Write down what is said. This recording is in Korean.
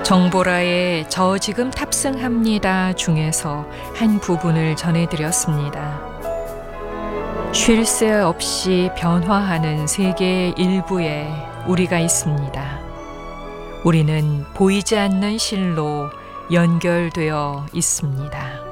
정보라의 저 지금 탑승합니다 중에서 한 부분을 전해드렸습니다. 쉴 새 없이 변화하는 세계의 일부에 우리가 있습니다. 우리는 보이지 않는 실로 연결되어 있습니다.